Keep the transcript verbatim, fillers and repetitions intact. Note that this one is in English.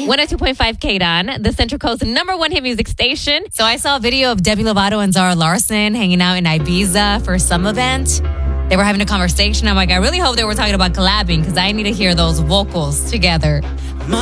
one oh two point five K D O N, the Central Coast number one hit music station. So I saw a video of Demi Lovato and Zara Larsson hanging out in Ibiza for some event. They were having a conversation. I'm like, I really hope they were talking about collabing because I need to hear those vocals together. My